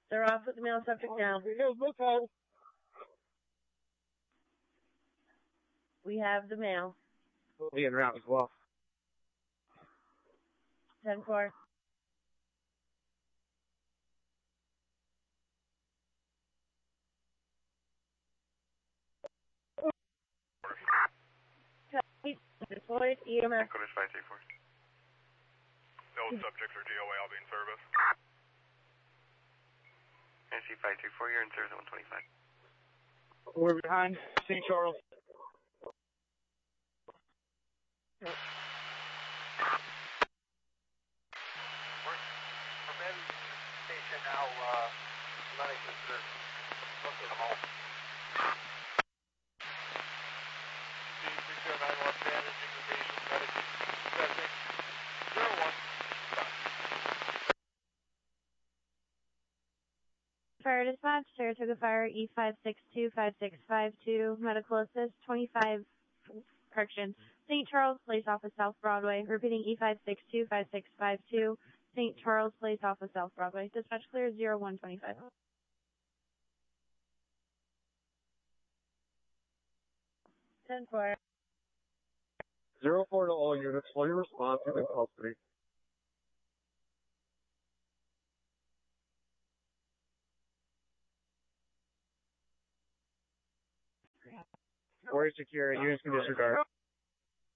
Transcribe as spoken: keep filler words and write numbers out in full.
They're off with the male subject now. We have the male. We'll be en route as well. ten four. Deployed E M S. Code five two four. No subjects or D O A, I'll be in service. N C five two four, you're in service at one twenty-five. We're behind Saint Charles. We're from in station now, uh, Lennox is looking at them all. Fire dispatch, Saratoga Fire E five six two five six five two, medical assist twenty-five, correction, Saint Charles Place off of South Broadway. Repeating E five six two five six five two, Saint Charles Place off of South Broadway. Dispatch clear zero one twenty-five. ten four. Zero four to all units, fully responsive and custody. Where is secure? Units can disregard.